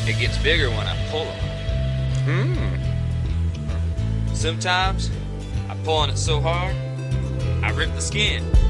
It gets bigger when I pull on it. Sometimes I pull on it so hard, I rip the skin.